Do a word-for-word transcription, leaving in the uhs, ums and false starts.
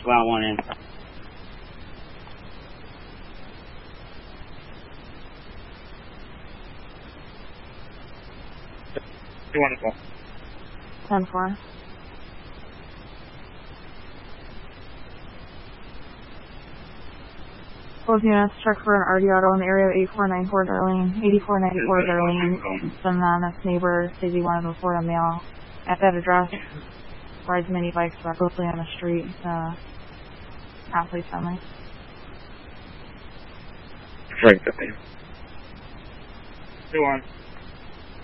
squad one in. Wonderful. ten four. Both units, check for an R D auto in the area of eight four nine four Darlene, eighty-four ninety-four Darlene, some non-next neighbor, Daisy one of the Florida male. At that address, rides mini bikes recklessly on the street, uh, athlete friendly. Right, fifteen. Two one.